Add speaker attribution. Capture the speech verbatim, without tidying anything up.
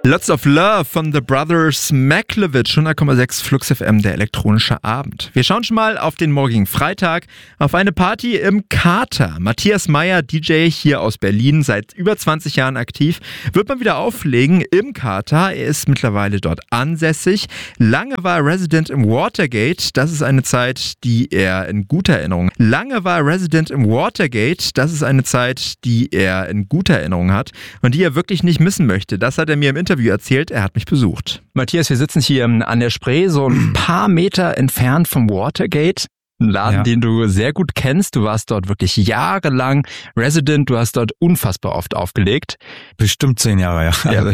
Speaker 1: Lots of Love von The Brothers Maklowitsch, hundert Komma sechs Flux F M, der elektronische Abend. Wir schauen schon mal auf den morgigen Freitag, auf eine Party im Kater. Matthias Meyer, D J hier aus Berlin, seit über zwanzig Jahren aktiv, wird mal wieder auflegen im Kater. Er ist mittlerweile dort ansässig. Lange war er Resident im Watergate. Das ist eine Zeit, die er in guter Erinnerung. Lange war er Resident im Watergate. Das ist eine Zeit, die er in guter Erinnerung hat und die er wirklich nicht missen möchte. Das hat er mir im Interview erzählt. Er hat mich besucht.
Speaker 2: Matthias, wir sitzen hier an der Spree, so ein paar Meter entfernt vom Watergate. Ein Laden, ja. den du sehr gut kennst. Du warst dort wirklich jahrelang Resident. Du hast dort unfassbar oft aufgelegt.
Speaker 3: Bestimmt zehn Jahre, ja.
Speaker 2: ja.